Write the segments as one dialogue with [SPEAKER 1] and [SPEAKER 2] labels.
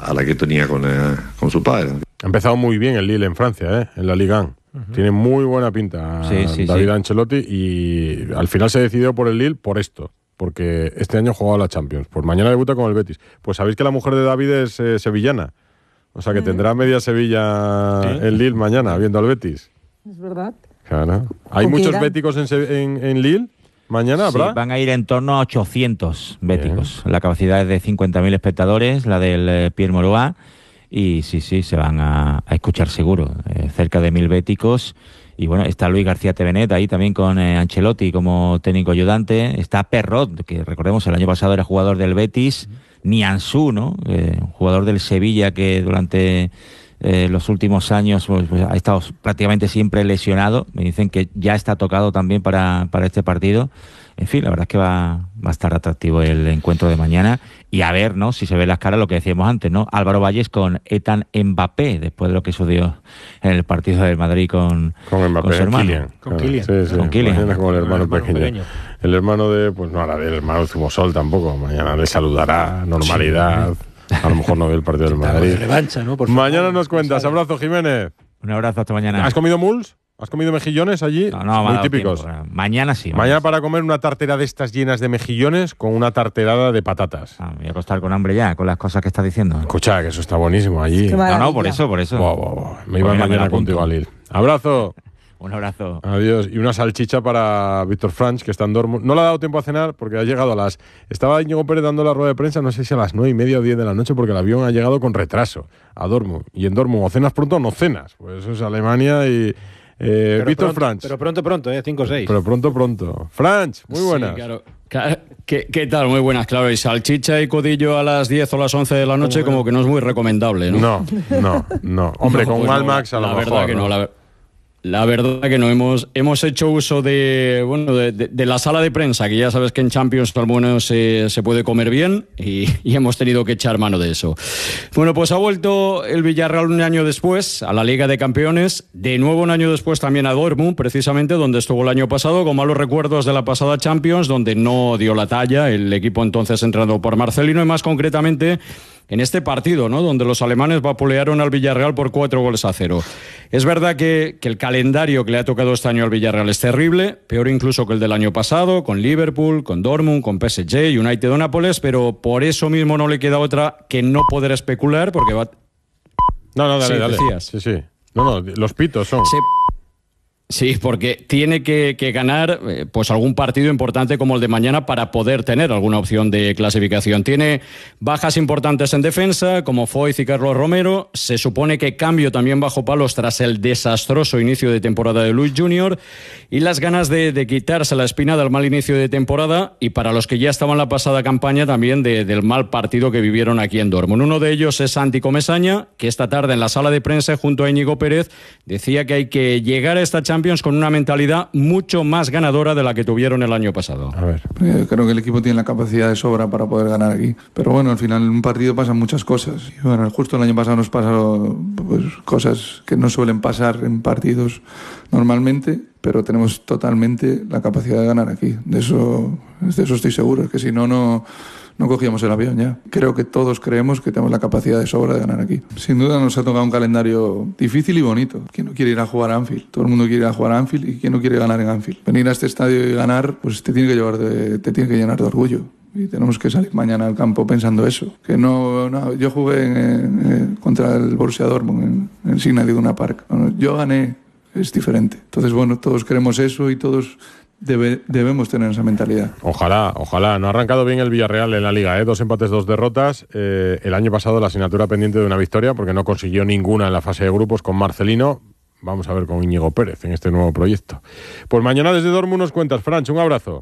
[SPEAKER 1] a la que tenía con su padre.
[SPEAKER 2] Ha empezado muy bien el Lille en Francia, en la Ligue 1. Tiene muy buena pinta David Ancelotti, y al final se decidió por el Lille por esto, porque este año ha jugado la Champions. Pues mañana debuta con el Betis. Pues sabéis que la mujer de David es sevillana, o sea que tendrá media Sevilla el Lille mañana viendo al Betis.
[SPEAKER 3] Es verdad.
[SPEAKER 2] Claro. ¿Hay muchos béticos en Lille? ¿Mañana habrá?
[SPEAKER 4] Sí, van a ir en torno a 800 béticos. La capacidad es de 50.000 espectadores, la del Pierre Mauroy. Y sí, se van a escuchar seguro. Cerca de 1.000 béticos. Y bueno, está Luis García Tevenet ahí también con Ancelotti como técnico ayudante. Está Perrot, que recordemos el año pasado era jugador del Betis. Nianzú, ¿no? Jugador del Sevilla que durante los últimos años pues, ha estado prácticamente siempre lesionado. Me dicen que ya está tocado también para este partido. En fin, la verdad es que va a estar atractivo el encuentro de mañana. Y a ver, ¿no? Si se ven las caras, lo que decíamos antes, ¿no? Álvaro Valles con Ethan Mbappé, después de lo que sucedió en el partido del Madrid con Mbappé, con su hermano.
[SPEAKER 2] Con Kylian. Con Kylian. Con el hermano pequeño. El hermano de, pues no hará del hermano de Zumosol tampoco. Mañana le saludará, normalidad. A lo mejor no ve el partido del Madrid.
[SPEAKER 5] Revancha, ¿no?
[SPEAKER 2] Mañana nos cuentas. Abrazo, Jiménez.
[SPEAKER 4] Un abrazo, hasta mañana.
[SPEAKER 2] ¿Has comido muls? ¿Has comido mejillones allí?
[SPEAKER 4] No,
[SPEAKER 2] muy típicos.
[SPEAKER 4] Mañana sí.
[SPEAKER 2] Mañana para comer una tartera de estas llenas de mejillones con una tarterada de patatas.
[SPEAKER 4] Me voy a acostar con hambre ya, con las cosas que estás diciendo.
[SPEAKER 2] Escucha, que eso está buenísimo allí.
[SPEAKER 4] No, por eso.
[SPEAKER 2] Me iba mañana contigo a Lille. Abrazo.
[SPEAKER 4] Un abrazo.
[SPEAKER 2] Adiós. Y una salchicha para Víctor Franch, que está en Dortmund. No le ha dado tiempo a cenar porque ha llegado Estaba Íñigo Pérez dando la rueda de prensa, no sé si a las 9:30 o 10 de la noche, porque el avión ha llegado con retraso a Dortmund. Y en Dortmund o cenas pronto o no cenas. Pues eso es Alemania y... Víctor Franch.
[SPEAKER 5] Pero pronto, 5 o 6.
[SPEAKER 2] Pero pronto. Franch, muy buenas.
[SPEAKER 6] Sí, claro. ¿Qué tal? Muy buenas, claro. Y salchicha y codillo a las 10 o las 11 de la noche como que no es muy recomendable, ¿no?
[SPEAKER 2] No. Hombre, con un Almax a lo mejor.
[SPEAKER 6] La verdad que no, la verdad que no. Hemos hecho uso de la sala de prensa, que ya sabes que en Champions al menos se puede comer bien, y hemos tenido que echar mano de eso. Bueno, pues ha vuelto el Villarreal un año después a la Liga de Campeones, de nuevo un año después también a Dortmund, precisamente donde estuvo el año pasado, con malos recuerdos de la pasada Champions, donde no dio la talla el equipo entonces entrenado por Marcelino, y más concretamente en este partido, ¿no? Donde los alemanes vapulearon al Villarreal por 4-0. Es verdad que el calendario que le ha tocado este año al Villarreal es terrible, peor incluso que el del año pasado, con Liverpool, con Dortmund, con PSG, United o Nápoles, pero por eso mismo no le queda otra que no poder especular, porque va...
[SPEAKER 2] No, dale.
[SPEAKER 6] Decías.
[SPEAKER 2] Sí. No, los pitos son...
[SPEAKER 6] Sí, porque tiene que ganar pues algún partido importante como el de mañana para poder tener alguna opción de clasificación. Tiene bajas importantes en defensa, como Foyth y Carlos Romero. Se supone que cambio también bajo palos tras el desastroso inicio de temporada de Luis Junior, y las ganas de quitarse la espina del mal inicio de temporada, y para los que ya estaban la pasada campaña también del mal partido que vivieron aquí en Dortmund. Uno de ellos es Santi Comesaña, que esta tarde en la sala de prensa junto a Íñigo Pérez decía que hay que llegar a esta Champions con una mentalidad mucho más ganadora de la que tuvieron el año pasado.
[SPEAKER 2] A ver.
[SPEAKER 7] Creo que el equipo tiene la capacidad de sobra para poder ganar aquí. Pero bueno, al final en un partido pasan muchas cosas. Y bueno, justo el año pasado nos pasaron pues, cosas que no suelen pasar en partidos normalmente, pero tenemos totalmente la capacidad de ganar aquí. De eso estoy seguro. Es que si no cogíamos el avión ya. Creo que todos creemos que tenemos la capacidad de sobra de ganar aquí. Sin duda nos ha tocado un calendario difícil y bonito. ¿Quién no quiere ir a jugar a Anfield? Todo el mundo quiere ir a jugar a Anfield, y ¿quién no quiere ganar en Anfield? Venir a este estadio y ganar, pues te tiene que llenar de orgullo. Y tenemos que salir mañana al campo pensando eso. Que no yo jugué contra el Borussia Dortmund en Signal Iduna Park. Yo gané, es diferente. Entonces, bueno, todos queremos eso y todos debemos tener esa mentalidad.
[SPEAKER 2] Ojalá. No ha arrancado bien el Villarreal en la Liga, 2 empates, 2 derrotas. El año pasado la asignatura pendiente de una victoria, porque no consiguió ninguna en la fase de grupos con Marcelino. Vamos a ver con Íñigo Pérez en este nuevo proyecto. Pues mañana desde Dortmund nos cuentas, Franch, un abrazo.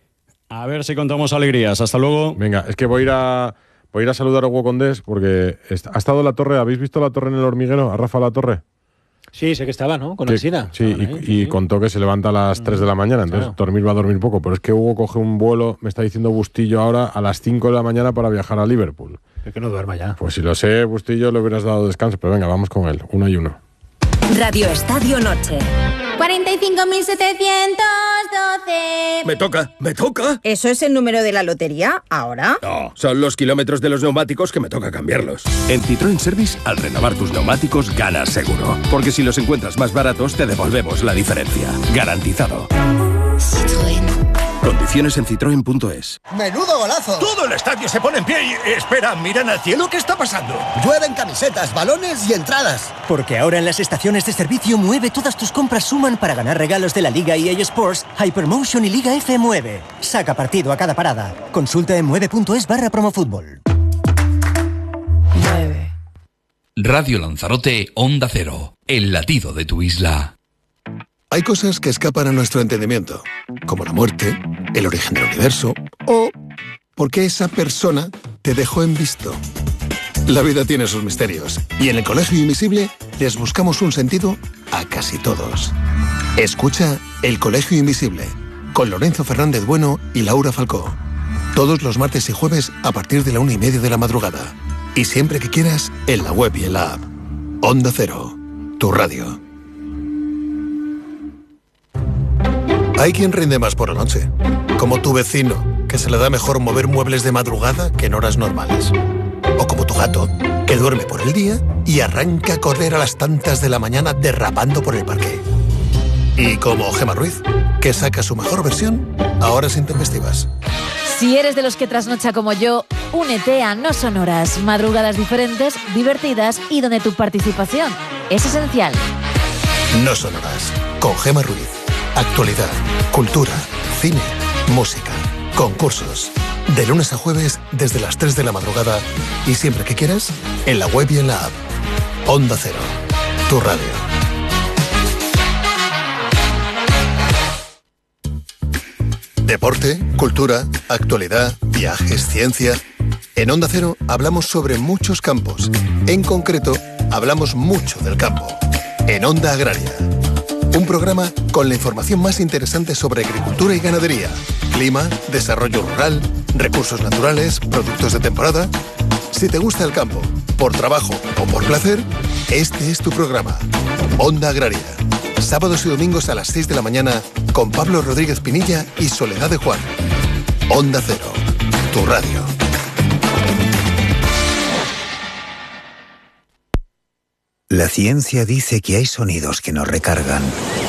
[SPEAKER 6] A ver si contamos alegrías. Hasta luego.
[SPEAKER 2] Venga, es que voy a ir a saludar a Hugo Condés, porque ha estado La Torre. ¿Habéis visto La Torre en el hormiguero? ¿A Rafa La Torre?
[SPEAKER 5] Sí, sé que estaba, ¿no? Con Alsina.
[SPEAKER 2] Sí, y contó que se levanta a las 3 de la mañana, entonces dormir va a dormir poco. Pero es que Hugo coge un vuelo, me está diciendo Bustillo ahora, a las 5 de la mañana para viajar a Liverpool.
[SPEAKER 5] Es que no duerma ya.
[SPEAKER 2] Pues si lo sé, Bustillo, le hubieras dado descanso, pero venga, vamos con él, 1-1.
[SPEAKER 8] Radio Estadio Noche.
[SPEAKER 3] 45.712.
[SPEAKER 8] Me toca.
[SPEAKER 9] ¿Eso es el número de la lotería ahora?
[SPEAKER 8] No, son los kilómetros de los neumáticos que me toca cambiarlos.
[SPEAKER 10] En Citroën Service, al renovar tus neumáticos, ganas seguro. Porque si los encuentras más baratos, te devolvemos la diferencia. Garantizado.
[SPEAKER 3] Citroën.
[SPEAKER 10] Condiciones en citroen.es.
[SPEAKER 11] ¡Menudo golazo!
[SPEAKER 12] Todo el estadio se pone en pie y... Espera, miran al cielo, ¿qué está pasando?
[SPEAKER 11] Llueven camisetas, balones y entradas. Porque ahora en las estaciones de servicio Mueve todas tus compras suman para ganar regalos de la Liga EA Sports, Hypermotion y Liga F Mueve. Saca partido a cada parada. Consulta en mueve.es/promofútbol.
[SPEAKER 13] Radio Lanzarote, Onda Cero, el latido de tu isla.
[SPEAKER 14] Hay cosas que escapan a nuestro entendimiento, como la muerte, el origen del universo o por qué esa persona te dejó en visto. La vida tiene sus misterios y en el Colegio Invisible les buscamos un sentido a casi todos. Escucha El Colegio Invisible con Lorenzo Fernández Bueno y Laura Falcó. Todos los martes y jueves a partir de la 1:30 de la madrugada. Y siempre que quieras, en la web y en la app. Onda Cero, tu radio. Hay quien rinde más por la noche, como tu vecino, que se le da mejor mover muebles de madrugada que en horas normales. O como tu gato, que duerme por el día y arranca a correr a las tantas de la mañana derrapando por el parque. Y como Gemma Ruiz, que saca su mejor versión a horas intempestivas.
[SPEAKER 15] Si eres de los que trasnocha como yo, únete a No Sonoras, madrugadas diferentes, divertidas y donde tu participación es esencial.
[SPEAKER 14] No Sonoras, con Gemma Ruiz. Actualidad, cultura, cine, música, concursos. De lunes a jueves desde las 3 de la madrugada y siempre que quieras, en la web y en la app. Onda Cero, tu radio. Deporte, cultura, actualidad, viajes, ciencia. En Onda Cero hablamos sobre muchos campos. En concreto, hablamos mucho del campo. En Onda Agraria. Un programa con la información más interesante sobre agricultura y ganadería, clima, desarrollo rural, recursos naturales, productos de temporada. Si te gusta el campo, por trabajo o por placer, este es tu programa. Onda Agraria. Sábados y domingos a las 6 de la mañana con Pablo Rodríguez Pinilla y Soledad de Juan. Onda Cero, tu radio.
[SPEAKER 16] La ciencia dice que hay sonidos que nos recargan.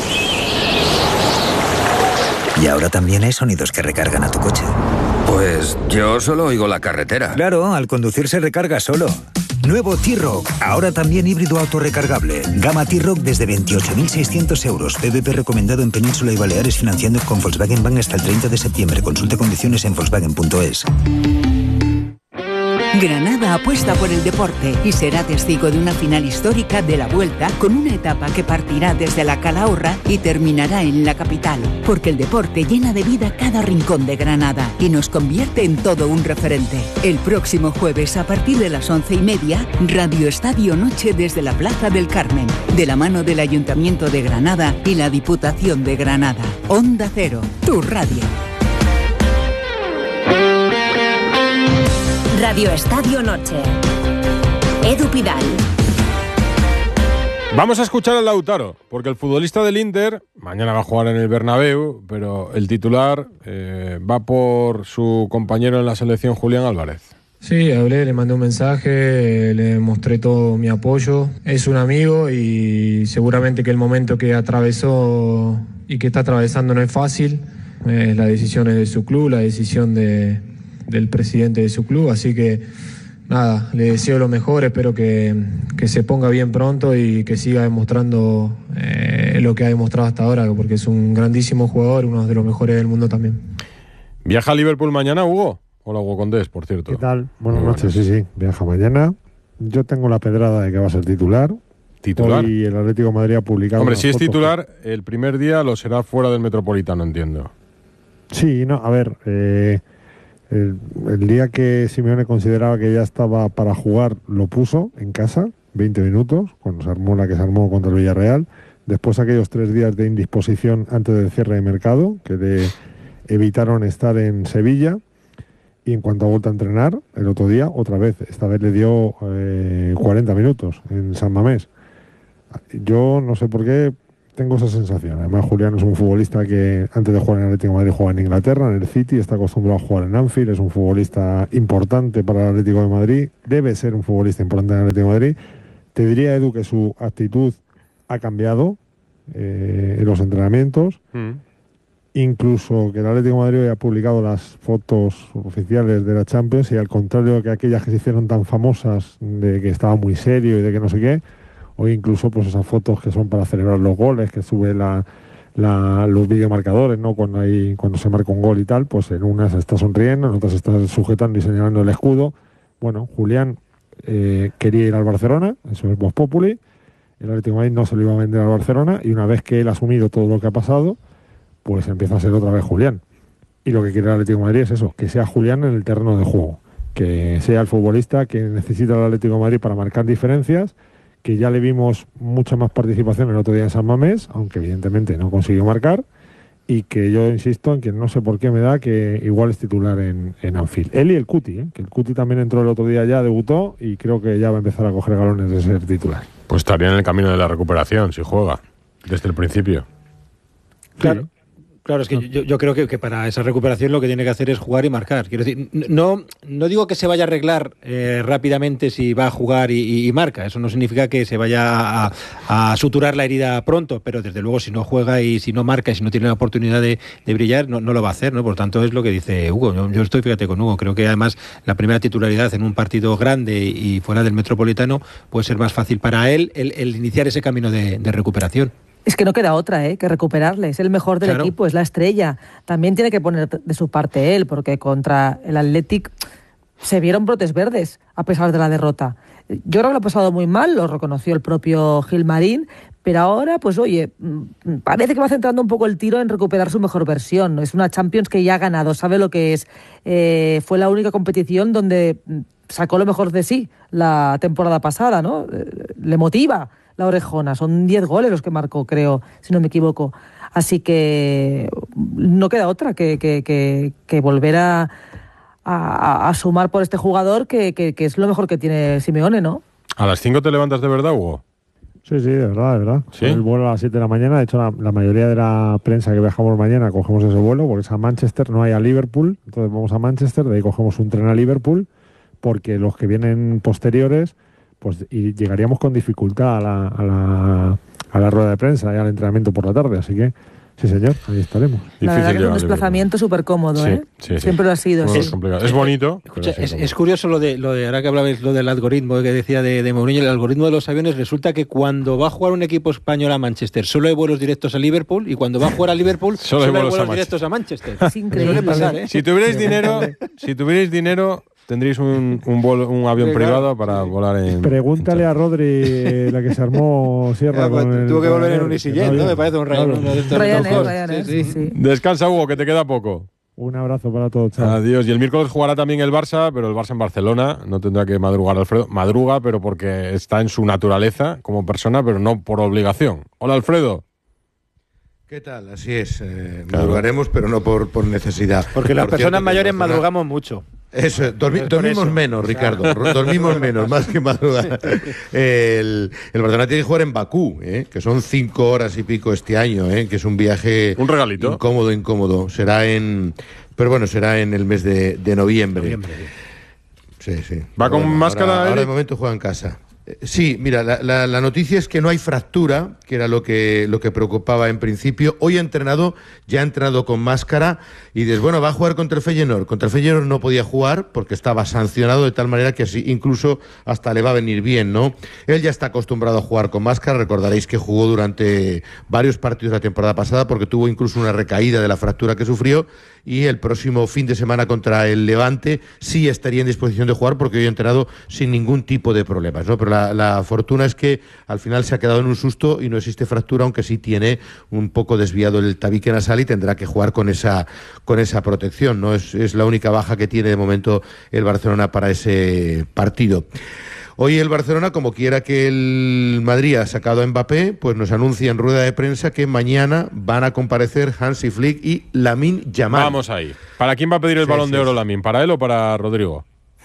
[SPEAKER 16] Y ahora también hay sonidos que recargan a tu coche.
[SPEAKER 17] Pues yo solo oigo la carretera.
[SPEAKER 16] Claro, al conducir se recarga solo. Nuevo T-Roc, ahora también híbrido autorrecargable. Gama T-Roc desde 28.600 euros. PVP recomendado en Península y Baleares, financiando con Volkswagen Bank hasta el 30 de septiembre. Consulte condiciones en volkswagen.es.
[SPEAKER 18] Granada apuesta por el deporte y será testigo de una final histórica de la Vuelta con una etapa que partirá desde la Calahorra y terminará en la capital, porque el deporte llena de vida cada rincón de Granada y nos convierte en todo un referente. El próximo jueves a partir de las 11:30, Radio Estadio Noche desde la Plaza del Carmen, de la mano del Ayuntamiento de Granada y la Diputación de Granada. Onda Cero, tu radio.
[SPEAKER 19] Radio Estadio Noche. Edu Pidal.
[SPEAKER 2] Vamos a escuchar al Lautaro, porque el futbolista del Inter mañana va a jugar en el Bernabéu, pero el titular va por su compañero en la selección, Julián Álvarez.
[SPEAKER 20] Sí, hablé, le mandé un mensaje, le mostré todo mi apoyo. Es un amigo y seguramente que el momento que atravesó y que está atravesando no es fácil. La decisión es de su club, la decisión del presidente de su club, así que nada, le deseo lo mejor, espero que se ponga bien pronto y que siga demostrando lo que ha demostrado hasta ahora, porque es un grandísimo jugador, uno de los mejores del mundo también.
[SPEAKER 2] ¿Viaja a Liverpool mañana, Hugo? Hola, Hugo Condés, por cierto.
[SPEAKER 21] ¿Qué tal? Buenas noches, sí, viaja mañana. Yo tengo la pedrada de que va a ser titular.
[SPEAKER 2] ¿Titular?
[SPEAKER 21] Y el Atlético de Madrid ha publicado...
[SPEAKER 2] Hombre, si es titular, el primer día lo será fuera del Metropolitano, entiendo.
[SPEAKER 21] Sí, no, a ver... El día que Simeone consideraba que ya estaba para jugar, lo puso en casa, 20 minutos, cuando se armó la que se armó contra el Villarreal. Después aquellos 3 días de indisposición antes del cierre de mercado, que le evitaron estar en Sevilla. Y en cuanto ha vuelto a entrenar, el otro día, otra vez, esta vez le dio 40 minutos en San Mamés. Yo no sé por qué, tengo esa sensación. Además, Julián es un futbolista que antes de jugar en el Atlético de Madrid juega en Inglaterra, en el City, está acostumbrado a jugar en Anfield, es un futbolista importante para el Atlético de Madrid, debe ser un futbolista importante en el Atlético de Madrid. Te diría, Edu, que su actitud ha cambiado en los entrenamientos. Incluso que el Atlético de Madrid haya publicado las fotos oficiales de la Champions, y al contrario que aquellas que se hicieron tan famosas de que estaba muy serio y de que no sé qué, hoy incluso pues esas fotos que son para celebrar los goles, que sube los videomarcadores, ¿no? Cuando se marca un gol y tal, pues en unas está sonriendo, en otras está sujetando y señalando el escudo. Bueno, Julián quería ir al Barcelona, eso es Vox Populi, el Atlético de Madrid no se lo iba a vender al Barcelona, y una vez que él ha asumido todo lo que ha pasado, pues empieza a ser otra vez Julián. Y lo que quiere el Atlético de Madrid es eso, que sea Julián en el terreno de juego, que sea el futbolista que necesita el Atlético de Madrid para marcar diferencias, que ya le vimos mucha más participación el otro día en San Mamés, aunque evidentemente no consiguió marcar, y que yo insisto en que no sé por qué me da que igual es titular en Anfield. Él y el Cuti, que el Cuti también entró el otro día, ya debutó, y creo que ya va a empezar a coger galones de ser titular.
[SPEAKER 2] Pues estaría en el camino de la recuperación si juega desde el principio.
[SPEAKER 5] Claro. Claro, es que yo creo que para esa recuperación lo que tiene que hacer es jugar y marcar. Quiero decir, no digo que se vaya a arreglar rápidamente si va a jugar y marca. Eso no significa que se vaya a suturar la herida pronto, pero desde luego si no juega y si no marca y si no tiene la oportunidad de brillar, no lo va a hacer, ¿no? Por tanto, es lo que dice Hugo. Yo estoy, fíjate, con Hugo. Creo que además la primera titularidad en un partido grande y fuera del Metropolitano puede ser más fácil para él el iniciar ese camino de recuperación.
[SPEAKER 3] Es que no queda otra, que recuperarle. Es el mejor del equipo, es la estrella. También tiene que poner de su parte él, porque contra el Athletic se vieron brotes verdes a pesar de la derrota. Yo creo que lo ha pasado muy mal, lo reconoció el propio Gilmarín, pero ahora, pues oye, parece que va centrando un poco el tiro en recuperar su mejor versión. Es una Champions que ya ha ganado, sabe lo que es. Fue la única competición donde sacó lo mejor de sí la temporada pasada, ¿no? Le motiva la orejona, son 10 goles los que marcó, creo, si no me equivoco. Así que no queda otra que volver a sumar por este jugador que es lo mejor que tiene Simeone, ¿no?
[SPEAKER 2] ¿A las 5 te levantas de verdad, Hugo?
[SPEAKER 21] Sí, de verdad.
[SPEAKER 2] ¿Sí?
[SPEAKER 21] El vuelo a las 7 de la mañana, de hecho la mayoría de la prensa que viajamos mañana cogemos ese vuelo, porque es a Manchester, no hay a Liverpool, entonces vamos a Manchester, de ahí cogemos un tren a Liverpool, porque los que vienen posteriores, pues y llegaríamos con dificultad a la rueda de prensa y al entrenamiento por la tarde, así que sí, señor, ahí estaremos.
[SPEAKER 3] La verdad que es un desplazamiento súper cómodo,
[SPEAKER 2] sí,
[SPEAKER 3] siempre lo ha sido.
[SPEAKER 2] Es complicado. Es bonito.
[SPEAKER 5] Escucha, es curioso lo de ahora que hablabais lo del algoritmo que decía de Mourinho, el algoritmo de los aviones. Resulta que cuando va a jugar un equipo español a Manchester solo hay vuelos directos a Liverpool, y cuando va a jugar a Liverpool solo hay vuelos directos a Manchester.
[SPEAKER 3] Es increíble.
[SPEAKER 5] Suele pasar, ¿eh?
[SPEAKER 2] Si tuvierais dinero tendréis un avión privado para volar en...
[SPEAKER 21] Pregúntale a Rodri, la que se armó Sierra con
[SPEAKER 5] tuvo que volver en un EasyJet, ¿no? Me parece un
[SPEAKER 3] Ryanair.
[SPEAKER 2] Sí. Descansa, Hugo, que te queda poco.
[SPEAKER 21] Un abrazo para todos. Chao.
[SPEAKER 2] Adiós. Y el miércoles jugará también el Barça, pero el Barça en Barcelona. No tendrá que madrugar Alfredo. Madruga, pero porque está en su naturaleza como persona, pero no por obligación. Hola, Alfredo.
[SPEAKER 22] ¿Qué tal? Así es. Madrugaremos, pero no por necesidad.
[SPEAKER 5] Porque las personas mayores madrugamos mucho.
[SPEAKER 22] Eso, dormimos menos, Ricardo. Dormimos menos, más que madrugar. El Barcelona tiene que jugar en Bakú, que son 5 horas y pico este año, que es un viaje...
[SPEAKER 2] Un regalito.
[SPEAKER 22] Incómodo. Será en el mes de noviembre. Sí.
[SPEAKER 2] ¿Va con máscara?
[SPEAKER 22] Ahora de momento juega en casa. Sí, mira, la noticia es que no hay fractura, que era lo que preocupaba en principio. Hoy ya ha entrenado con máscara, y dices, bueno, va a jugar contra el Feyenoord. Contra el Feyenoord no podía jugar porque estaba sancionado, de tal manera que así incluso hasta le va a venir bien, ¿no? Él ya está acostumbrado a jugar con máscara. Recordaréis que jugó durante varios partidos la temporada pasada porque tuvo incluso una recaída de la fractura que sufrió, y el próximo fin de semana contra el Levante sí estaría en disposición de jugar porque hoy ha entrenado sin ningún tipo de problemas, ¿no? Pero la fortuna es que al final se ha quedado en un susto y no existe fractura, aunque sí tiene un poco desviado el tabique nasal y tendrá que jugar con esa protección, ¿no? Es la única baja que tiene de momento el Barcelona para ese partido. Hoy el Barcelona, como quiera que el Madrid ha sacado a Mbappé, pues nos anuncia en rueda de prensa que mañana van a comparecer Hansi Flick y Lamine Yamal.
[SPEAKER 2] Vamos ahí. ¿Para quién va a pedir el Balón de Oro Lamine? ¿Para él o para Rodrigo?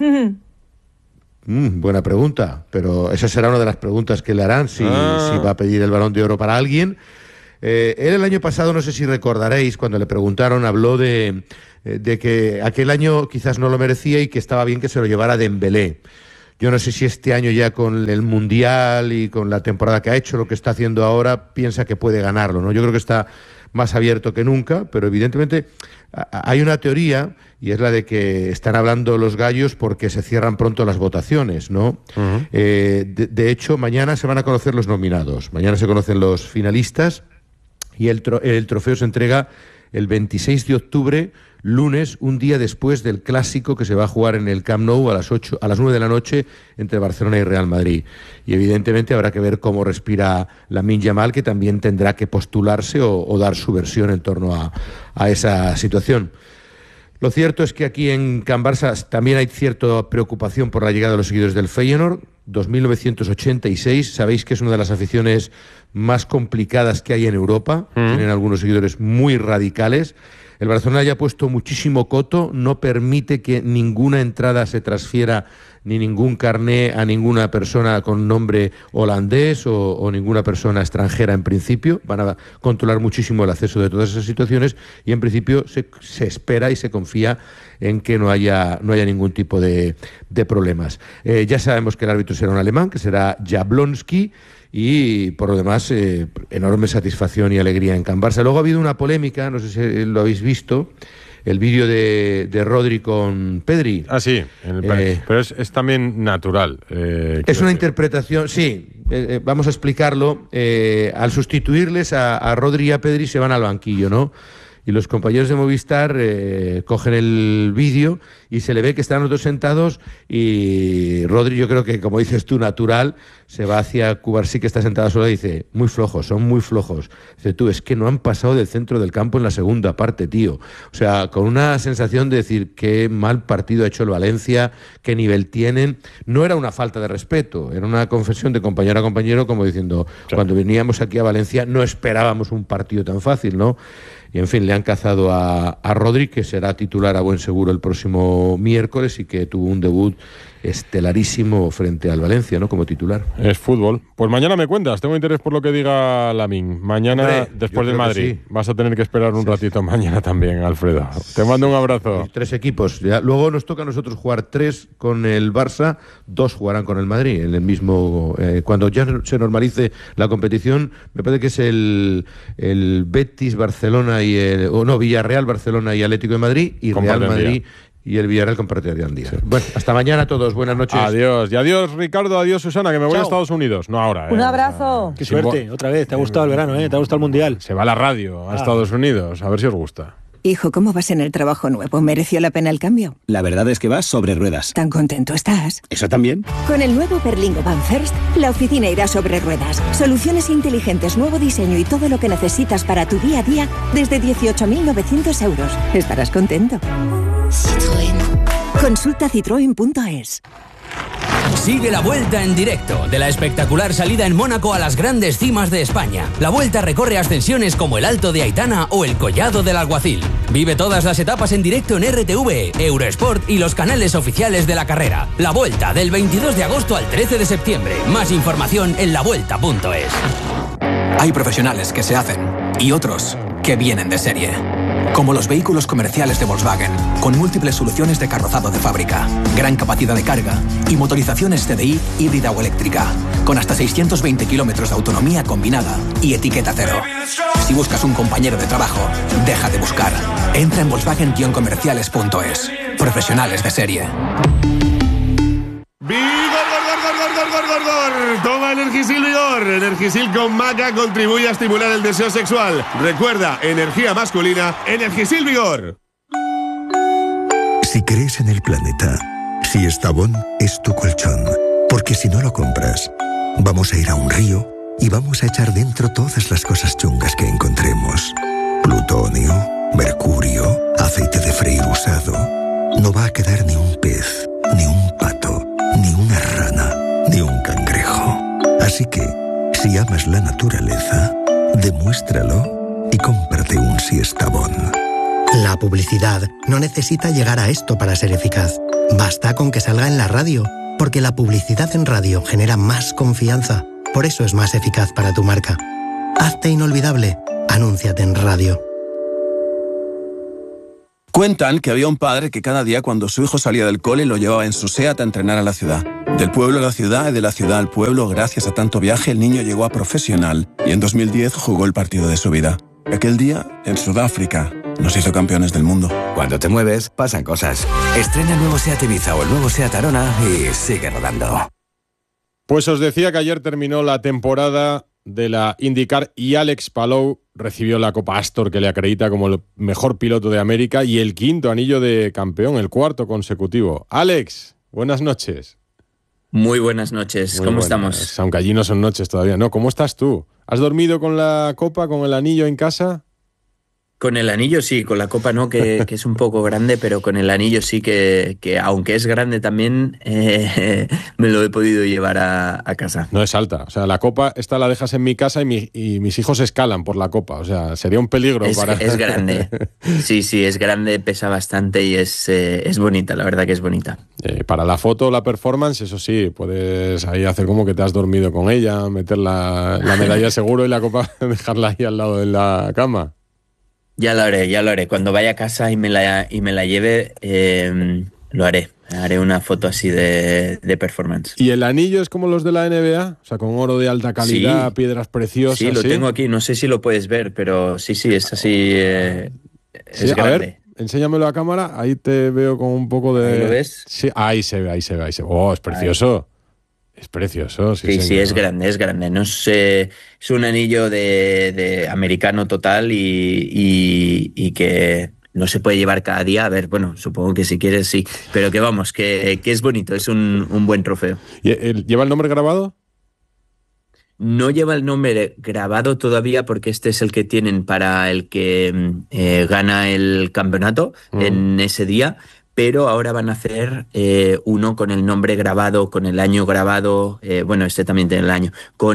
[SPEAKER 22] Buena pregunta, pero esa será una de las preguntas que le harán, si va a pedir el Balón de Oro para alguien. Él el año pasado, no sé si recordaréis, cuando le preguntaron, habló de que aquel año quizás no lo merecía y que estaba bien que se lo llevara Dembélé. Yo no sé si este año ya con el Mundial y con la temporada que ha hecho, lo que está haciendo ahora, piensa que puede ganarlo, ¿no? Yo creo que está más abierto que nunca, pero evidentemente hay una teoría, y es la de que están hablando los gallos porque se cierran pronto las votaciones, ¿no? Uh-huh. De hecho, mañana se van a conocer los nominados, mañana se conocen los finalistas y el trofeo se entrega el 26 de octubre, lunes, un día después del clásico que se va a jugar en el Camp Nou a las 9 de la noche entre Barcelona y Real Madrid. Y evidentemente habrá que ver cómo respira Lamine Yamal, que también tendrá que postularse o dar su versión en torno a esa situación. Lo cierto es que aquí en Can Barça también hay cierta preocupación por la llegada de los seguidores del Feyenoord. 2.986, sabéis que es una de las aficiones más complicadas que hay en Europa. Tienen algunos seguidores muy radicales. El Barcelona ya ha puesto muchísimo coto, no permite que ninguna entrada se transfiera ni ningún carné a ninguna persona con nombre holandés o ninguna persona extranjera en principio. Van a controlar muchísimo el acceso de todas esas situaciones y en principio se espera y se confía en que no haya ningún tipo de problemas. Ya sabemos que el árbitro será un alemán, que será Jablonski, y por lo demás enorme satisfacción y alegría en Can Barça. Luego ha habido una polémica, no sé si lo habéis visto, el vídeo de Rodri con Pedri.
[SPEAKER 2] Ah, sí, pero es también natural.
[SPEAKER 22] Es una interpretación, sí, vamos a explicarlo. Al sustituirles a Rodri y a Pedri se van al banquillo, ¿no? Y los compañeros de Movistar cogen el vídeo y se le ve que están los dos sentados y Rodri, yo creo que, como dices tú, natural, se va hacia Cubarsí, que está sentada sola, y dice, muy flojos, son muy flojos. Dice, tú, es que no han pasado del centro del campo en la segunda parte, tío. O sea, con una sensación de decir qué mal partido ha hecho el Valencia, qué nivel tienen. No era una falta de respeto, era una confesión de compañero a compañero, como diciendo, cuando veníamos aquí a Valencia no esperábamos un partido tan fácil, ¿no? Y en fin, le han cazado a Rodri, que será titular a buen seguro el próximo miércoles y que tuvo un debut estelarísimo frente al Valencia, ¿no? Como titular.
[SPEAKER 2] Es fútbol. Pues mañana me cuentas, tengo interés por lo que diga Lamine. Mañana, hombre, después del Madrid. Sí. Vas a tener que esperar un ratito mañana también, Alfredo. Te mando un abrazo.
[SPEAKER 22] 3 equipos. Ya. Luego nos toca a nosotros jugar 3 con el Barça, 2 jugarán con el Madrid. En el mismo, cuando ya se normalice la competición, me parece que es el Betis, Barcelona y Villarreal, Barcelona y Atlético de Madrid, y Real Madrid y el Villarreal compartirán día. Sí. Bueno, hasta mañana a todos. Buenas noches.
[SPEAKER 2] Adiós. Y adiós, Ricardo. Adiós, Susana, que me voy a Estados Unidos. No ahora.
[SPEAKER 3] Un abrazo.
[SPEAKER 5] Qué suerte. Otra vez. Te ha gustado el verano, ¿eh? Te ha gustado el Mundial.
[SPEAKER 2] Se va la radio a Estados Unidos. A ver si os gusta.
[SPEAKER 1] Hijo, ¿cómo vas en el trabajo nuevo? ¿Mereció la pena el cambio?
[SPEAKER 4] La verdad es que vas sobre ruedas.
[SPEAKER 1] ¿Tan contento estás?
[SPEAKER 4] ¿Eso también?
[SPEAKER 1] Con el nuevo Berlingo Van First, la oficina irá sobre ruedas. Soluciones inteligentes, nuevo diseño y todo lo que necesitas para tu día a día desde 18.900 euros. Estarás contento.
[SPEAKER 19] Citroën.
[SPEAKER 1] Consulta citroen.es.
[SPEAKER 23] Sigue la Vuelta en directo, de la espectacular salida en Mónaco a las grandes cimas de España. La Vuelta recorre ascensiones como el Alto de Aitana o el Collado del Alguacil. Vive todas las etapas en directo en RTV, Eurosport y los canales oficiales de la carrera. La Vuelta, del 22 de agosto al 13 de septiembre. Más información en lavuelta.es.
[SPEAKER 24] Hay profesionales que se hacen y otros que vienen de serie. Como los vehículos comerciales de Volkswagen, con múltiples soluciones de carrozado de fábrica, gran capacidad de carga y motorizaciones TDI híbrida o eléctrica, con hasta 620 kilómetros de autonomía combinada y etiqueta cero. Si buscas un compañero de trabajo, deja de buscar. Entra en Volkswagen-comerciales.es. Profesionales de serie.
[SPEAKER 25] Toma Energisil Vigor. Energisil con maca contribuye a estimular el deseo sexual. Recuerda, energía masculina, Energisil Vigor.
[SPEAKER 26] Si crees en el planeta, si Estavón es tu colchón. Porque si no lo compras, vamos a ir a un río y vamos a echar dentro todas las cosas chungas que encontremos. Plutonio, mercurio, aceite de freír usado. No va a quedar ni un pez, ni un pato, ni una rana, ni un cangrejo. Así que, si amas la naturaleza, demuéstralo y cómprate un Siestabón.
[SPEAKER 27] La publicidad no necesita llegar a esto para ser eficaz. Basta con que salga en la radio, porque la publicidad en radio genera más confianza. Por eso es más eficaz para tu marca. Hazte inolvidable. Anúnciate en radio.
[SPEAKER 6] Cuentan que había un padre que cada día cuando su hijo salía del cole lo llevaba en su SEAT a entrenar a la ciudad. Del pueblo a la ciudad y de la ciudad al pueblo, gracias a tanto viaje, el niño llegó a profesional y en 2010 jugó el partido de su vida. Aquel día, en Sudáfrica, nos hizo campeones del mundo.
[SPEAKER 7] Cuando te mueves, pasan cosas. Estrena el nuevo SEAT Ibiza o el nuevo SEAT Arona y sigue rodando.
[SPEAKER 2] Pues os decía que ayer terminó la temporada de la IndyCar y Alex Palou recibió la Copa Astor, que le acredita como el mejor piloto de América, y el 5º anillo de campeón, el 4º consecutivo. Alex, buenas noches.
[SPEAKER 8] Muy buenas noches, ¿cómo estamos?
[SPEAKER 2] Aunque allí no son noches todavía. No, ¿cómo estás tú? ¿Has dormido con la copa, con el anillo en casa?
[SPEAKER 8] Con el anillo sí, con la copa no, que es un poco grande, pero con el anillo sí que aunque es grande también, me lo he podido llevar a casa.
[SPEAKER 2] No es alta, o sea, la copa esta la dejas en mi casa y mis hijos escalan por la copa, o sea, sería un peligro para...
[SPEAKER 8] Es grande, sí, es grande, pesa bastante y es bonita, la verdad que es bonita.
[SPEAKER 2] Para la foto, la performance, eso sí, puedes ahí hacer como que te has dormido con ella, meter la medalla seguro y la copa dejarla ahí al lado de la cama.
[SPEAKER 8] Ya lo haré. Cuando vaya a casa y me la lleve, lo haré. Haré una foto así de performance.
[SPEAKER 2] ¿Y el anillo es como los de la NBA? O sea, con oro de alta calidad, sí, piedras preciosas.
[SPEAKER 8] Sí, lo tengo aquí. No sé si lo puedes ver, pero sí, es así. Es grande.
[SPEAKER 2] A ver, enséñamelo a cámara. Ahí te veo con un poco de...
[SPEAKER 8] ¿Ahí lo ves?
[SPEAKER 2] Sí, ahí se ve. Oh, es precioso. Ahí. Es precioso, sí.
[SPEAKER 8] Sí, es grande. No sé, es un anillo de americano total y que no se puede llevar cada día. A ver, bueno, supongo que si quieres sí, pero que vamos, que es bonito, es un buen trofeo.
[SPEAKER 2] ¿Lleva el nombre grabado?
[SPEAKER 8] No lleva el nombre grabado todavía porque este es el que tienen para el que gana el campeonato en ese día. Pero ahora van a hacer uno con el nombre grabado, con el año grabado, este también tiene el año,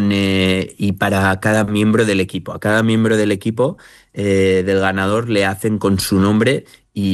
[SPEAKER 8] y para cada miembro del equipo. A cada miembro del equipo del ganador le hacen con su nombre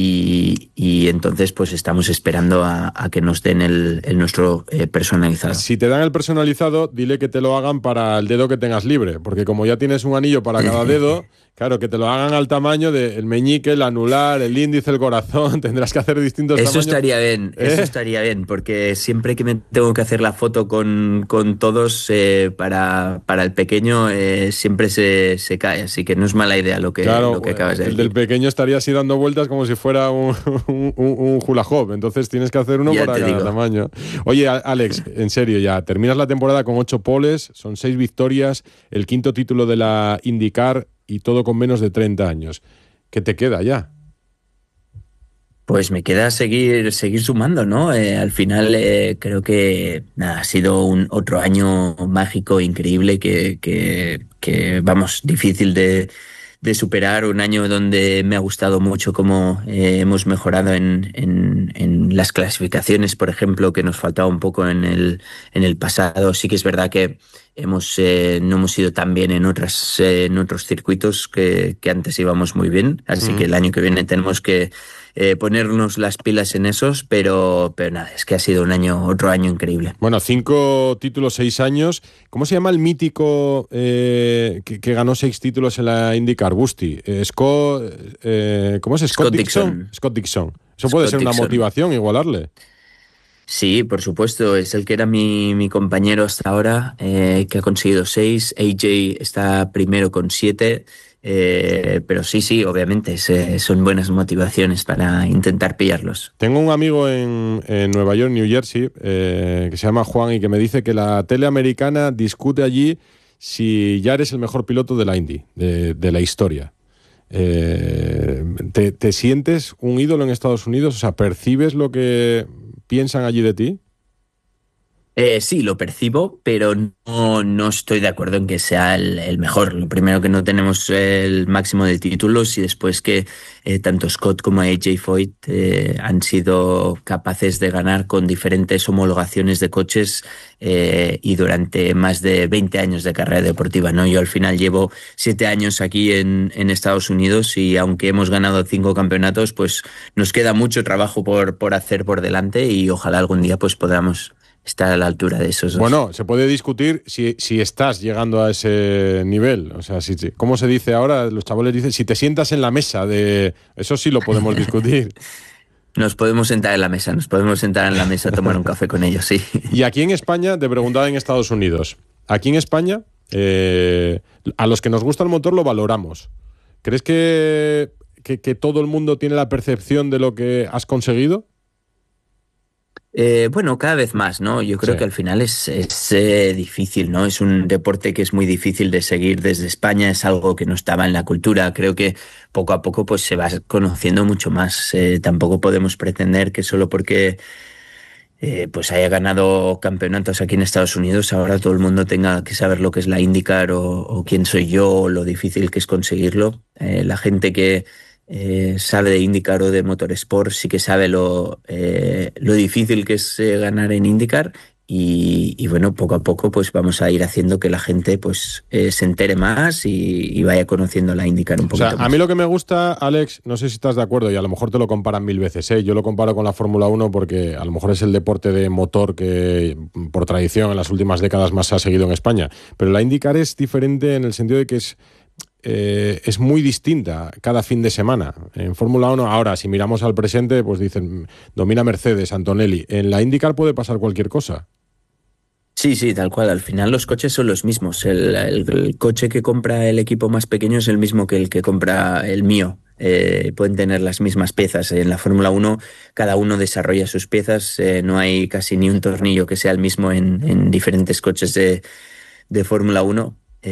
[SPEAKER 8] y entonces pues estamos esperando a que nos den el nuestro personalizado.
[SPEAKER 2] Si te dan el personalizado, dile que te lo hagan para el dedo que tengas libre, porque como ya tienes un anillo para cada dedo... Claro, que te lo hagan al tamaño del meñique, el anular, el índice, el corazón. Tendrás que hacer distintos tamaños.
[SPEAKER 8] Eso estaría bien, porque siempre que me tengo que hacer la foto con todos, para el pequeño siempre se cae. Así que no es mala idea lo que acabas de decir.
[SPEAKER 2] El del pequeño estaría así dando vueltas como si fuera un hula hoop. Entonces tienes que hacer uno para cada tamaño. Oye, Alex, en serio ya, terminas la temporada con 8 poles, son 6 victorias, el 5º título de la IndyCar, y todo con menos de 30 años. ¿Qué te queda ya?
[SPEAKER 8] Pues me queda seguir sumando, ¿no? Al final creo que ha sido otro año mágico, increíble, que vamos, difícil de superar, un año donde me ha gustado mucho cómo hemos mejorado en las clasificaciones, por ejemplo, que nos faltaba un poco en el pasado. Sí que es verdad que no hemos ido tan bien en otros circuitos que antes íbamos muy bien, así que el año que viene tenemos que ponernos las pilas en esos, pero nada, es que ha sido otro año increíble.
[SPEAKER 2] Bueno, 5 títulos, 6 años. ¿Cómo se llama el mítico que ganó 6 títulos en la IndyCar? Busti. ¿Cómo es? Scott Dixon. Scott Dixon. Eso puede ser una motivación, igualarle.
[SPEAKER 8] Sí, por supuesto, es el que era mi compañero hasta ahora, que ha conseguido 6, AJ está primero con 7, pero sí, obviamente son buenas motivaciones para intentar pillarlos.
[SPEAKER 2] Tengo un amigo en Nueva York, New Jersey, que se llama Juan y que me dice que la tele americana discute allí si ya eres el mejor piloto de la Indy, de la historia. ¿Te sientes un ídolo en Estados Unidos? O sea, ¿percibes lo que piensan allí de ti?
[SPEAKER 8] Sí, lo percibo, pero no estoy de acuerdo en que sea el mejor. Lo primero, que no tenemos el máximo de títulos, y después que tanto Scott como AJ Foyt han sido capaces de ganar con diferentes homologaciones de coches y durante más de 20 años de carrera deportiva, ¿no? Yo al final llevo 7 años aquí en Estados Unidos y aunque hemos ganado 5 campeonatos, pues nos queda mucho trabajo por hacer por delante y ojalá algún día pues podamos estar a la altura de esos dos.
[SPEAKER 2] Bueno, se puede discutir si estás llegando a ese nivel. O sea, ¿cómo se dice ahora? Los chavales dicen, si te sientas en la mesa de... Eso sí lo podemos discutir.
[SPEAKER 8] Nos podemos sentar en la mesa a tomar un café con ellos, sí.
[SPEAKER 2] Y aquí en España, te preguntaba en Estados Unidos, aquí en España, a los que nos gusta el motor lo valoramos. ¿Crees que todo el mundo tiene la percepción de lo que has conseguido?
[SPEAKER 8] Bueno, cada vez más, ¿no? Yo creo que al final es difícil, ¿no? Es un deporte que es muy difícil de seguir desde España, es algo que no estaba en la cultura. Creo que poco a poco pues se va conociendo mucho más. Tampoco podemos pretender que solo porque pues haya ganado campeonatos aquí en Estados Unidos ahora todo el mundo tenga que saber lo que es la IndyCar o quién soy yo o lo difícil que es conseguirlo. La gente que sabe de IndyCar o de motorsport sí que sabe lo difícil que es ganar en IndyCar y bueno, poco a poco pues vamos a ir haciendo que la gente pues se entere más y vaya conociendo la IndyCar un poquito más.
[SPEAKER 2] A mí lo que me gusta, Alex, no sé si estás de acuerdo y a lo mejor te lo comparan 1000 veces, yo lo comparo con la Fórmula 1 porque a lo mejor es el deporte de motor que por tradición en las últimas décadas más se ha seguido en España, pero la IndyCar es diferente en el sentido de que es muy distinta cada fin de semana. En Fórmula 1, ahora, si miramos al presente, pues dicen, domina Mercedes, Antonelli. En la IndyCar puede pasar cualquier cosa.
[SPEAKER 8] Sí, tal cual. Al final los coches son los mismos. El coche que compra el equipo más pequeño es el mismo que el que compra el mío. Pueden tener las mismas piezas. En la Fórmula 1 cada uno desarrolla sus piezas. No hay casi ni un tornillo que sea el mismo en diferentes coches de Fórmula 1.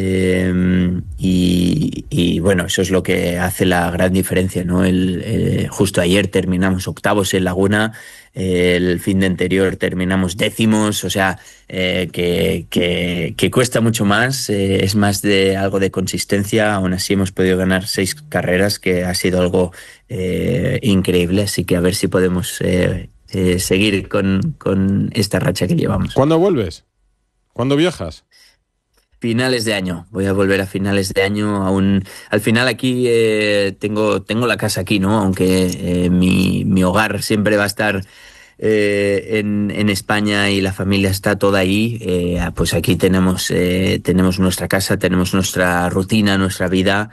[SPEAKER 8] Y bueno, eso es lo que hace la gran diferencia, ¿no? Justo ayer terminamos octavos en Laguna, el fin de anterior terminamos décimos, o sea, que cuesta mucho más, es más de algo de consistencia. Aún así hemos podido ganar 6 carreras, que ha sido algo increíble, así que a ver si podemos seguir con esta racha que llevamos.
[SPEAKER 2] ¿Cuándo vuelves? ¿Cuándo viajas?
[SPEAKER 8] Finales de año, voy a volver a finales de año. Aún al final aquí tengo la casa aquí, ¿no? Aunque mi hogar siempre va a estar en España y la familia está toda ahí, pues aquí tenemos nuestra casa, tenemos nuestra rutina, nuestra vida,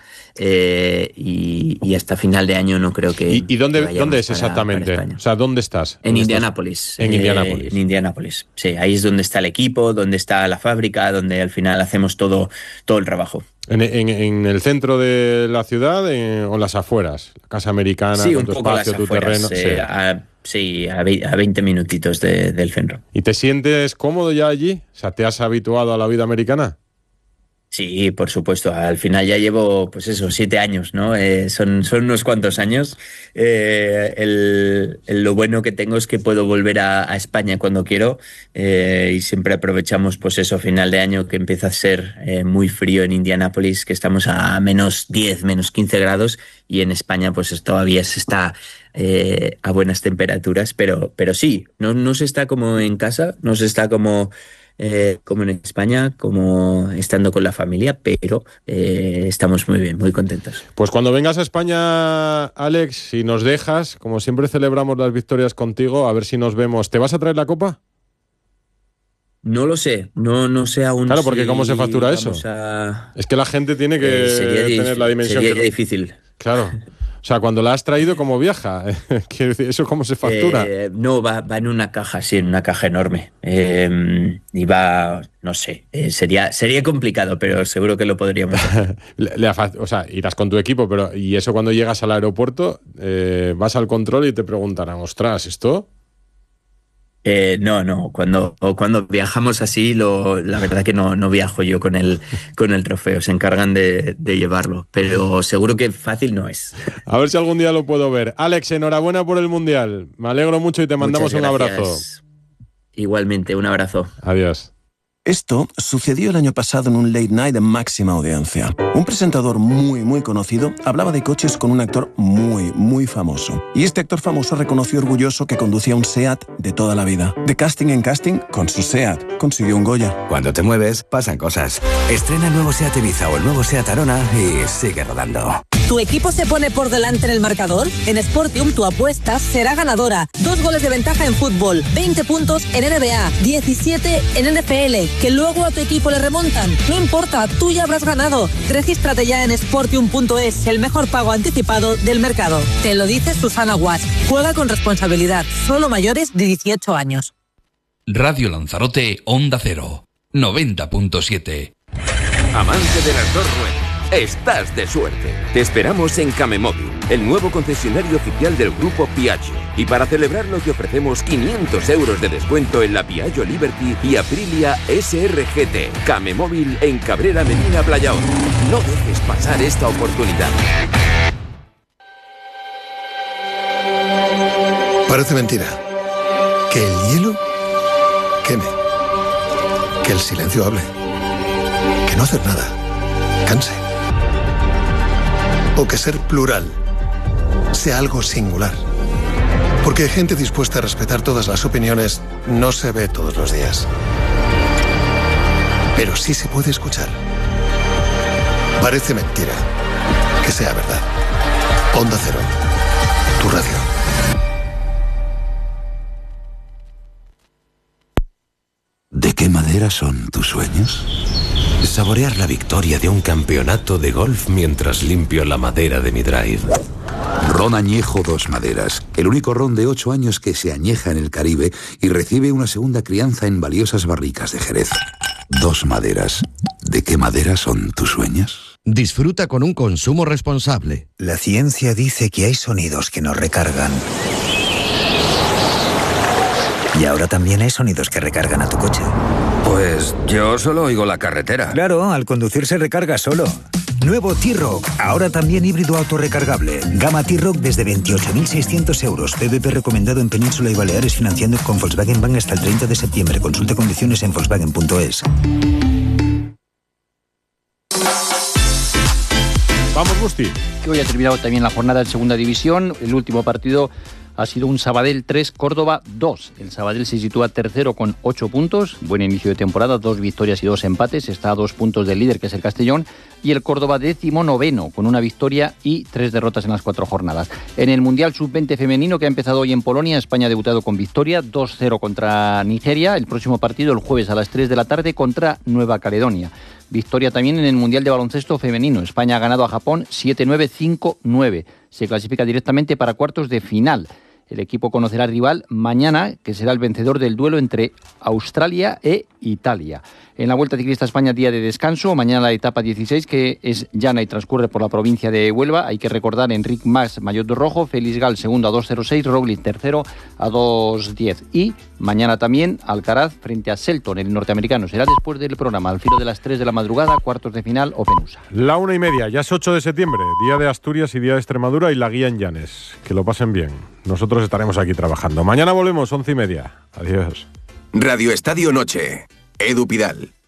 [SPEAKER 8] y hasta final de año no creo que...
[SPEAKER 2] ¿Y dónde es exactamente? O sea, ¿dónde estás?
[SPEAKER 8] En Indianápolis.
[SPEAKER 2] En Indianápolis.
[SPEAKER 8] En Indianápolis, sí. Ahí es donde está el equipo, donde está la fábrica, donde al final hacemos todo el trabajo.
[SPEAKER 2] ¿En el centro de la ciudad o en las afueras? La casa americana,
[SPEAKER 8] sí,
[SPEAKER 2] con tu espacio, tu terreno.
[SPEAKER 8] Sí, a 20 minutitos del centro.
[SPEAKER 2] ¿Y te sientes cómodo ya allí? O sea, ¿te has habituado a la vida americana?
[SPEAKER 8] Sí, por supuesto. Al final ya llevo, pues eso, 7 años, ¿no? Son unos cuantos años. Lo bueno que tengo es que puedo volver a España cuando quiero, y siempre aprovechamos, pues eso, final de año, que empieza a ser muy frío en Indianápolis, que estamos a menos 10, menos 15 grados, y en España pues todavía se está a buenas temperaturas, pero sí, no se está como en casa, no se está como en España, como estando con la familia, pero estamos muy bien, muy contentos.
[SPEAKER 2] Pues cuando vengas a España, Alex, si nos dejas, como siempre celebramos las victorias contigo, a ver si nos vemos. ¿Te vas a traer la copa?
[SPEAKER 8] No lo sé, no sé aún.
[SPEAKER 2] Claro, porque ¿cómo se factura eso? Es que la gente tiene que tener la dimensión.
[SPEAKER 8] Sería difícil.
[SPEAKER 2] Claro. O sea, cuando la has traído, ¿cómo viaja? Quiero decir, ¿eso cómo se factura?
[SPEAKER 8] No, va en una caja, sí, en una caja enorme. Y va, no sé, sería complicado, pero seguro que lo podríamos hacer.
[SPEAKER 2] O sea, irás con tu equipo, pero ¿y eso cuando llegas al aeropuerto? Vas al control y te preguntarán, ostras, ¿esto?
[SPEAKER 8] No, cuando viajamos así, la verdad que no viajo yo con el trofeo, se encargan de llevarlo, pero seguro que fácil no es.
[SPEAKER 2] A ver si algún día lo puedo ver. Alex, enhorabuena por el Mundial, me alegro mucho y te mandamos un abrazo.
[SPEAKER 8] Igualmente, un abrazo.
[SPEAKER 2] Adiós.
[SPEAKER 6] Esto sucedió el año pasado en un late night de máxima audiencia. Un presentador muy conocido hablaba de coches con un actor muy famoso. Y este actor famoso reconoció orgulloso que conducía un SEAT de toda la vida. De casting en casting, con su SEAT consiguió un Goya.
[SPEAKER 7] Cuando te mueves, pasan cosas. Estrena el nuevo SEAT Ibiza o el nuevo SEAT Arona y sigue rodando.
[SPEAKER 9] ¿Tu equipo se pone por delante en el marcador? En Sportium tu apuesta será ganadora. 2 goles de ventaja en fútbol, 20 puntos en NBA, 17 en NFL, que luego a tu equipo le remontan. No importa, tú ya habrás ganado. Regístrate ya en Sportium.es, el mejor pago anticipado del mercado. Te lo dice Susana Guas. Juega con responsabilidad. Solo mayores de 18 años.
[SPEAKER 10] Radio Lanzarote, Onda Cero, 90.7.
[SPEAKER 11] Amante de las dos ruedas, estás de suerte. Te esperamos en Camemóvil, el nuevo concesionario oficial del grupo Piaggio. Y para celebrarlo te ofrecemos 500 euros de descuento en la Piaggio Liberty y Aprilia SRGT. Camemóvil en Cabrera Medina Playaón. No dejes pasar esta oportunidad.
[SPEAKER 12] Parece mentira. Que el hielo queme. Que el silencio hable. Que no hacer nada canse. O que ser plural sea algo singular. Porque gente dispuesta a respetar todas las opiniones no se ve todos los días. Pero sí se puede escuchar. Parece mentira que sea verdad. Onda Cero, tu radio.
[SPEAKER 13] ¿De qué madera son tus sueños? Saborear la victoria de un campeonato de golf mientras limpio la madera de mi drive.
[SPEAKER 14] Ron Añejo Dos Maderas, el único ron de 8 años que se añeja en el Caribe y recibe una segunda crianza en valiosas barricas de Jerez. Dos Maderas. ¿De qué madera son tus sueños?
[SPEAKER 15] Disfruta con un consumo responsable.
[SPEAKER 27] La ciencia dice que hay sonidos que nos recargan. Y ahora también hay sonidos que recargan a tu coche.
[SPEAKER 17] Pues yo solo oigo la carretera.
[SPEAKER 16] Claro, al conducir se recarga solo. Nuevo T-Roc, ahora también híbrido autorrecargable. Gama T-Roc desde 28.600 euros. PVP recomendado en Península y Baleares, financiando con Volkswagen Bank hasta el 30 de septiembre. Consulte condiciones en Volkswagen.es.
[SPEAKER 2] Vamos, Gusti.
[SPEAKER 28] Hoy ha terminado también la jornada en Segunda División. El último partido ha sido un Sabadell 3, Córdoba 2. El Sabadell se sitúa tercero con 8 puntos. Buen inicio de temporada, 2 victorias y 2 empates. Está a 2 puntos del líder, que es el Castellón. Y el Córdoba 19º, con 1 victoria y 3 derrotas en las 4 jornadas. En el Mundial Sub-20 femenino, que ha empezado hoy en Polonia, España ha debutado con victoria, 2-0 contra Nigeria. El próximo partido, el jueves a las 3 de la tarde, contra Nueva Caledonia. Victoria también en el Mundial de Baloncesto femenino. España ha ganado a Japón 7-9, 5-9. Se clasifica directamente para cuartos de final. El equipo conocerá al rival mañana, que será el vencedor del duelo entre Australia e Italia. En la Vuelta Ciclista España, día de descanso. Mañana la etapa 16, que es llana y transcurre por la provincia de Huelva. Hay que recordar: Enric Mas, maillot rojo; Félix Gal, segundo, a 2.06; Roglic, tercero, a 2.10. Y mañana también Alcaraz frente a Selton, el norteamericano. Será después del programa, al filo de las 3 de la madrugada, cuartos de final, Open USA.
[SPEAKER 2] La 1:30, ya es 8 de septiembre, día de Asturias y día de Extremadura y la guía en Llanes. Que lo pasen bien. Nosotros estaremos aquí trabajando. Mañana volvemos, 11:30. Adiós.
[SPEAKER 11] Radio Estadio Noche. Edu Pidal.